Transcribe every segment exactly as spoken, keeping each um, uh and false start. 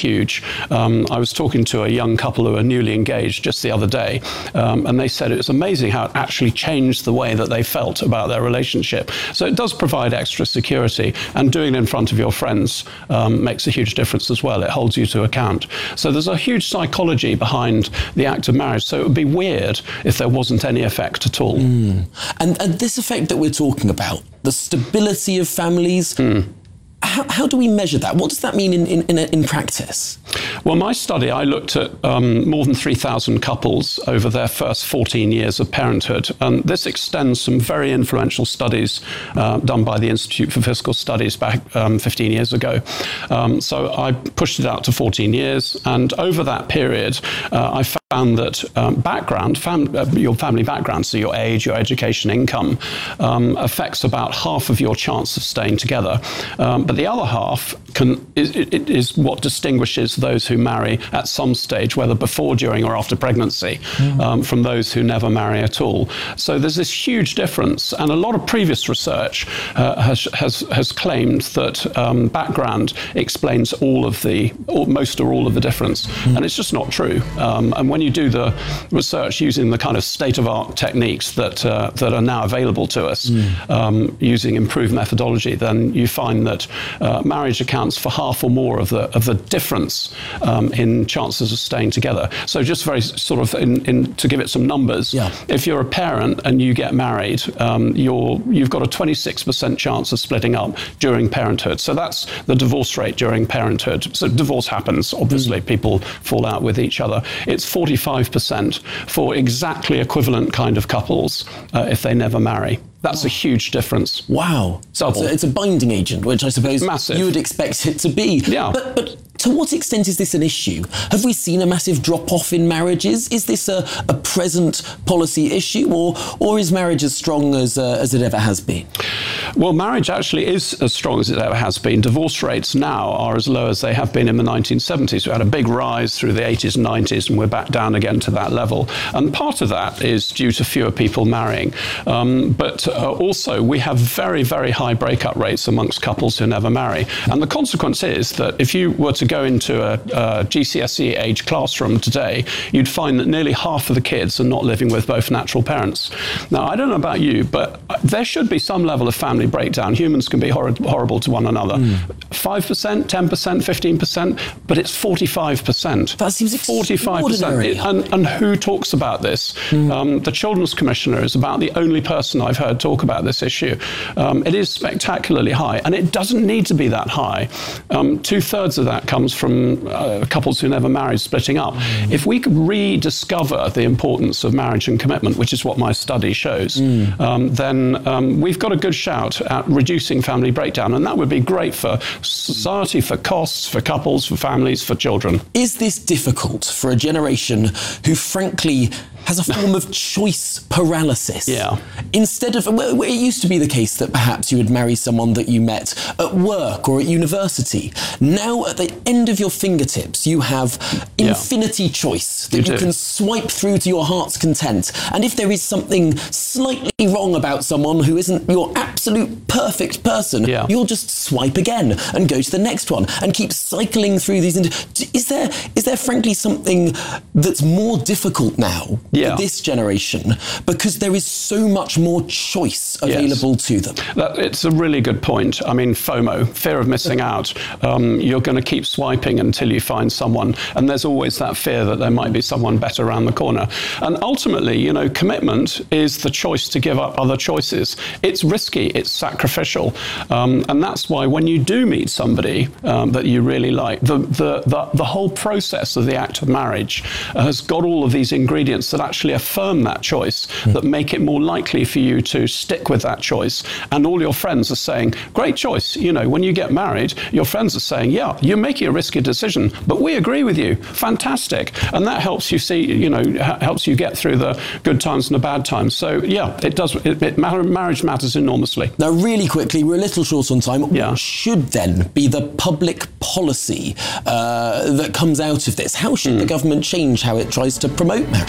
huge. Um, I was talking to a young couple who are newly engaged just the other day, um, and they said it was amazing how it actually changed the way that they felt about their relationship. So it does provide extra security, and doing it in front of your friends um, makes a huge difference as well. It holds you to account. So there's a huge psychology behind the act of marriage. So it would be weird if there wasn't any effect at all. Mm. And, and this effect that we're talking about, the stability of families, mm. How, how do we measure that? What does that mean in, in, in, in practice? Well, my study, I looked at um, more than three thousand couples over their first fourteen years of parenthood. And this extends some very influential studies uh, done by the Institute for Fiscal Studies back um, fifteen years ago. Um, so I pushed it out to fourteen years. And over that period, uh, I found that um, background, fam- uh, your family background, so your age, your education, income, um, affects about half of your chance of staying together. Um, but the other half can, is, it is what distinguishes those who marry at some stage, whether before, during, or after pregnancy, mm. um, from those who never marry at all. So there's this huge difference, and a lot of previous research uh, has, has has claimed that um, background explains all of the, or most or all of the difference, mm. and it's just not true. Um, and when you do the research using the kind of state-of-art techniques that uh, that are now available to us, mm. um, using improved methodology, then you find that uh, marriage accounts for half or more of the of the difference um, in chances of staying together. So just very sort of in, in to give it some numbers, yeah. if you're a parent and you get married, um, you're you've got a twenty-six percent chance of splitting up during parenthood. So that's the divorce rate during parenthood. So divorce happens, obviously, mm. people fall out with each other. It's forty-five percent for exactly equivalent kind of couples uh, if they never marry. That's oh. a huge difference. Wow. So it's a, it's a binding agent, which I suppose Massive. you would expect it to be. Yeah. But, but to what extent is this an issue? Have we seen a massive drop-off in marriages? Is this a, a present policy issue, or or is marriage as strong as uh, as it ever has been? Well, marriage actually is as strong as it ever has been. Divorce rates now are as low as they have been in the nineteen seventies. We had a big rise through the eighties and nineties, and we're back down again to that level. And part of that is due to fewer people marrying. Um, but uh, also, we have very, very high breakup rates amongst couples who never marry. And the consequence is that if you were to go into a, a G C S E age classroom today, you'd find that nearly half of the kids are not living with both natural parents. Now, I don't know about you, but there should be some level of family breakdown. Humans can be hor- horrible to one another. Mm. five percent, ten percent, fifteen percent, but it's forty-five percent. That seems forty-five percent. extraordinary. And, and who talks about this? Mm. Um, the Children's Commissioner is about the only person I've heard talk about this issue. Um, it is spectacularly high, and it doesn't need to be that high. Um, two-thirds of that comes from uh, couples who never married splitting up. Mm. If we could rediscover the importance of marriage and commitment, which is what my study shows, mm. um, then um, we've got a good shout at reducing family breakdown, and that would be great for society, for costs, for couples, for families, for children. Is this difficult for a generation who, frankly, has a form of choice paralysis? Yeah. Instead of, well, it used to be the case that perhaps you would marry someone that you met at work or at university. Now, at the end of your fingertips, you have infinity yeah. choice that you, you can swipe through to your heart's content. And if there is something slightly wrong about someone who isn't your absolute perfect person, yeah. you'll just swipe again and go to the next one and keep cycling through these. Is there, is there frankly something that's more difficult now yeah. for this generation because there is so much more choice available yes. to them? That, it's a really good point. I mean, FOMO, fear of missing out. Um, you're going to keep swiping until you find someone, and there's always that fear that there might be someone better around the corner. And ultimately, you know, commitment is the choice to give up other choices. It's risky, it's sacrificial, um, and that's why when you do meet somebody um, that you really like, the, the the the whole process of the act of marriage uh, has got all of these ingredients that actually affirm that choice, mm. that make it more likely for you to stick with that choice. And all your friends are saying, great choice. You know, when you get married, your friends are saying, yeah, you're making a risky decision, but we agree with you. Fantastic. And that helps you see, you know, helps you get through the good times and the bad times. So yeah, it does, it, it matter, marriage matters enormously. Now, really quickly, we're a little short on time. Yeah. What should then be the public policy uh, that comes out of this? How should mm. the government change how it tries to promote marriage?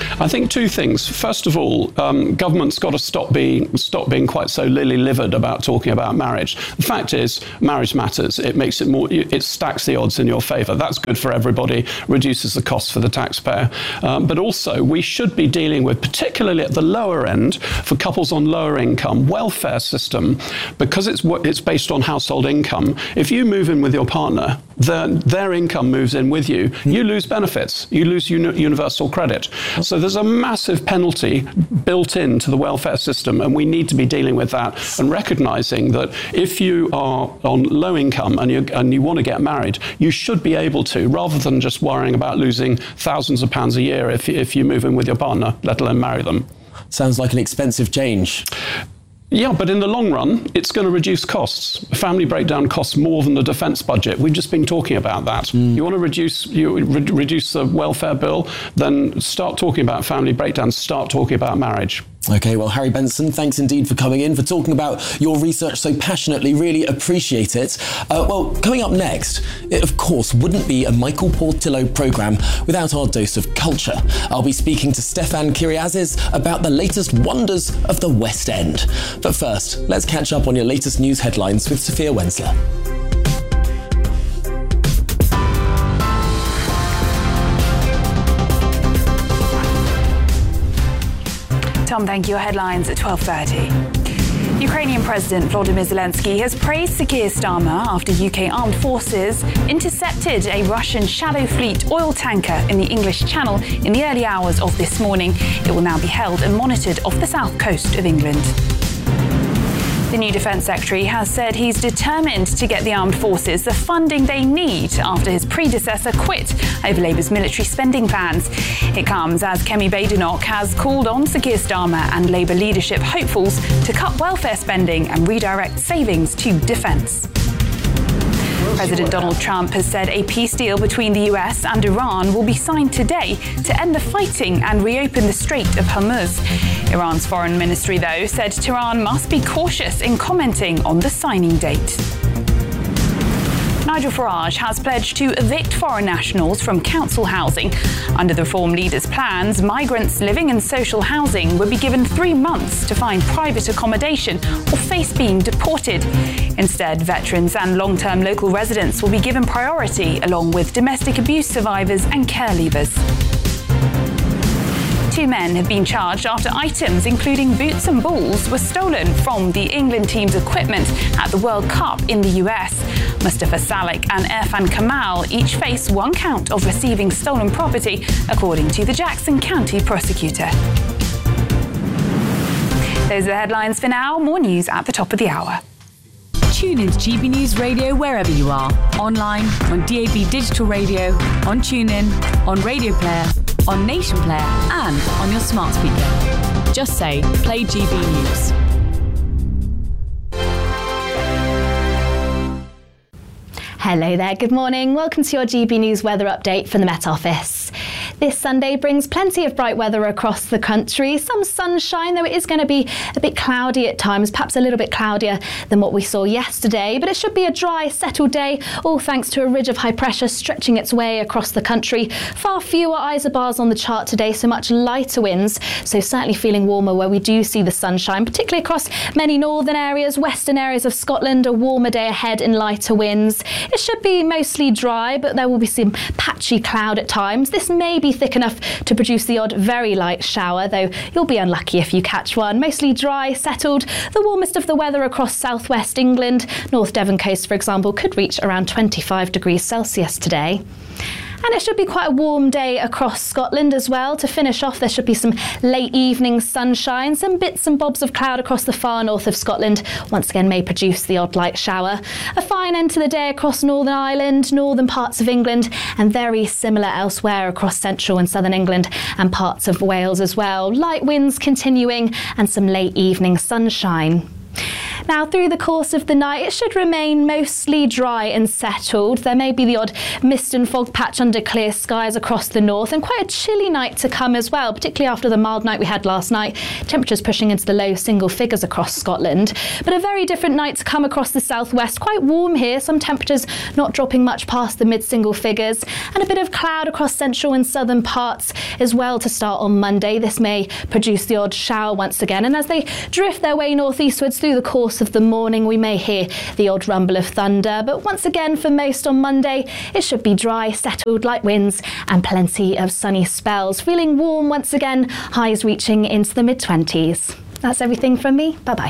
I think two things. First of all, um, government's got to stop being stop being quite so lily-livered about talking about marriage. The fact is, marriage matters. It makes it more. It stacks the odds in your favour. That's good for everybody. Reduces the cost for the taxpayer. Um, but also, we should be dealing with, particularly at the lower end, for couples on lower income, welfare system, because it's it's based on household income. If you move in with your partner, their their income moves in with you. You lose benefits. You lose uni- universal credit. So there's a massive penalty built into the welfare system, and we need to be dealing with that and recognising that if you are on low income and you and you want to get married, you should be able to, rather than just worrying about losing thousands of pounds a year if if you move in with your partner, let alone marry them. Sounds like an expensive change. Yeah, but in the long run, it's going to reduce costs. A family breakdown costs more than the defence budget. We've just been talking about that. Mm. You want to reduce you re- reduce the welfare bill, then start talking about family breakdowns, start talking about marriage. OK, well, Harry Benson, thanks indeed for coming in, for talking about your research so passionately. Really appreciate it. Uh, well, coming up next, it of course wouldn't be a Michael Portillo programme without our dose of culture. I'll be speaking to Stefan Kyriazis about the latest wonders of the West End. But first, let's catch up on your latest news headlines with Sophia Wensler. Tom, thank you. Your headlines at twelve thirty. Ukrainian President Volodymyr Zelensky has praised Sir Keir Starmer after U K armed forces intercepted a Russian Shadow Fleet oil tanker in the English Channel in the early hours of this morning. It will now be held and monitored off the south coast of England. The new Defence Secretary has said he's determined to get the armed forces the funding they need after his predecessor quit over Labour's military spending plans. It comes as Kemi Badenoch has called on Sir Keir Starmer and Labour leadership hopefuls to cut welfare spending and redirect savings to defence. President Donald Trump has said a peace deal between the U S and Iran will be signed today to end the fighting and reopen the Strait of Hormuz. Iran's foreign ministry, though, said Tehran must be cautious in commenting on the signing date. Nigel Farage has pledged to evict foreign nationals from council housing. Under the Reform leader's plans, migrants living in social housing would be given three months to find private accommodation or face being deported. Instead, veterans and long-term local residents will be given priority, along with domestic abuse survivors and care leavers. Two men have been charged after items, including boots and balls, were stolen from the England team's equipment at the World Cup in the U S. Mustafa Salek and Irfan Kamal each face one count of receiving stolen property, according to the Jackson County prosecutor. Those are the headlines for now. More news at the top of the hour. Tune into G B News Radio wherever you are. Online, on D A B Digital Radio, on TuneIn, on Radio Player, on Nation Player, and on your smart speaker. Just say, play G B News. Hello there, good morning. Welcome to your G B News weather update from the Met Office. This Sunday brings plenty of bright weather across the country. Some sunshine, though it is going to be a bit cloudy at times, perhaps a little bit cloudier than what we saw yesterday. But it should be a dry, settled day, all thanks to a ridge of high pressure stretching its way across the country. Far fewer isobars on the chart today, so much lighter winds. So certainly feeling warmer where we do see the sunshine, particularly across many northern areas, western areas of Scotland. A warmer day ahead in lighter winds. It should be mostly dry, but there will be some patchy cloud at times. This may be thick enough to produce the odd very light shower, though you'll be unlucky if you catch one. Mostly dry, settled. The warmest of the weather across southwest England. North Devon coast, for example, could reach around twenty-five degrees Celsius today. And it should be quite a warm day across Scotland as well. To finish off, there should be some late evening sunshine, some bits and bobs of cloud across the far north of Scotland. Once again, may produce the odd light shower. A fine end to the day across Northern Ireland, northern parts of England, and very similar elsewhere across central and southern England and parts of Wales as well. Light winds continuing and some late evening sunshine. Now, through the course of the night, it should remain mostly dry and settled. There may be the odd mist and fog patch under clear skies across the north, and quite a chilly night to come as well, particularly after the mild night we had last night. Temperatures pushing into the low single figures across Scotland. But a very different night to come across the southwest. Quite warm here, some temperatures not dropping much past the mid-single figures, and a bit of cloud across central and southern parts as well to start on Monday. This may produce the odd shower once again, and as they drift their way northeastwards through the course of the morning, we may hear the odd rumble of thunder. But once again, for most on Monday, it should be dry, settled, light winds and plenty of sunny spells. Feeling warm once again, highs reaching into the mid-twenties. That's everything from me. Bye-bye.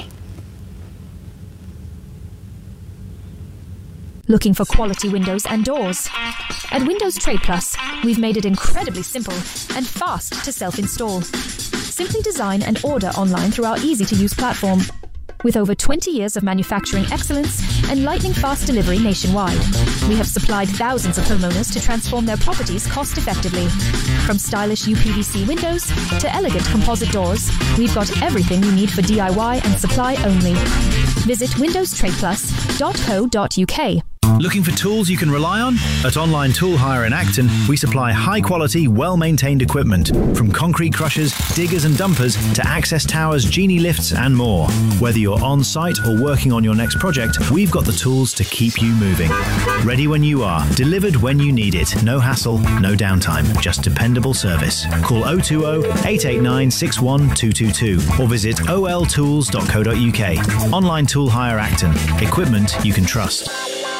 Looking for quality windows and doors? At Windows Trade Plus, we've made it incredibly simple and fast to self-install. Simply design and order online through our easy-to-use platform. With over twenty years of manufacturing excellence and lightning-fast delivery nationwide, we have supplied thousands of homeowners to transform their properties cost-effectively. From stylish U P V C windows to elegant composite doors, we've got everything you need for D I Y and supply only. Visit windows trade plus dot co dot U K. Looking for tools you can rely on? At Online Tool Hire in Acton, we supply high-quality, well-maintained equipment, from concrete crushers, diggers and dumpers to access towers, genie lifts and more. Whether you're on-site or working on your next project, we've got the tools to keep you moving. Ready when you are, delivered when you need it. No hassle, no downtime, just dependable service. Call oh two oh, eight eight nine, six one two two two or visit o l tools dot co dot U K. Online Tool Hire Acton. Equipment you can trust.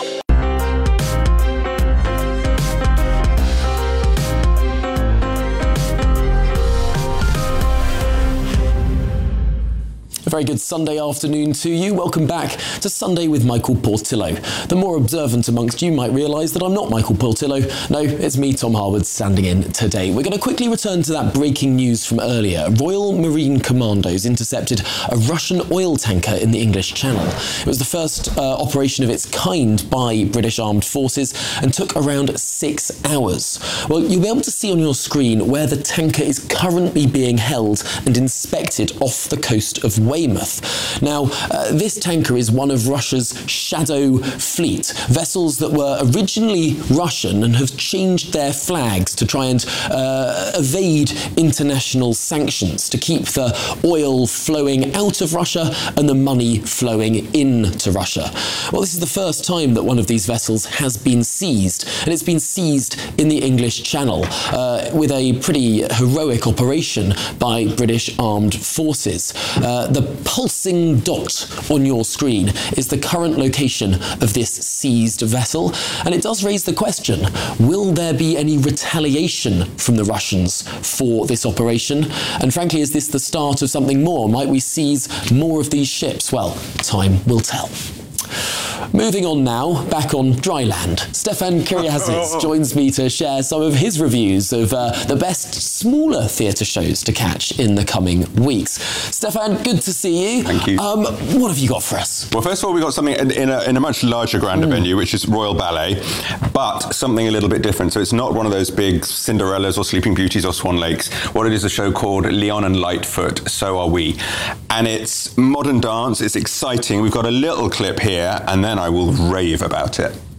A very good Sunday afternoon to you. Welcome back to Sunday with Michael Portillo. The more observant amongst you might realise that I'm not Michael Portillo. No, it's me, Tom Harwood, standing in today. We're going to quickly return to that breaking news from earlier. Royal Marine Commandos intercepted a Russian oil tanker in the English Channel. It was the first uh, operation of its kind by British Armed Forces and took around six hours. Well, you'll be able to see on your screen where the tanker is currently being held and inspected off the coast of Weymouth. Now, uh, this tanker is one of Russia's shadow fleet, vessels that were originally Russian and have changed their flags to try and uh, evade international sanctions, to keep the oil flowing out of Russia and the money flowing into Russia. Well, this is the first time that one of these vessels has been seized, and it's been seized in the English Channel uh, with a pretty heroic operation by British Armed Forces. Uh, the pulsing dot on your screen is the current location of this seized vessel, and it does raise the question, will there be any retaliation from the Russians for this operation? And frankly, is this the start of something more? Might we seize more of these ships? Well, time will tell. Moving on now, back on dry land. Stefan Kyriazis joins me to share some of his reviews of uh, the best smaller theatre shows to catch in the coming weeks. Stefan, good to see you. Thank you. Um, what have you got for us? Well, first of all, we've got something in, in, a, in a much larger, grander mm. venue, which is Royal Ballet, but something a little bit different. So it's not one of those big Cinderellas or Sleeping Beauties or Swan Lakes. What it is a show called Leon and Lightfoot, So Are We. And it's modern dance, it's exciting. We've got a little clip here, and then I will rave about it.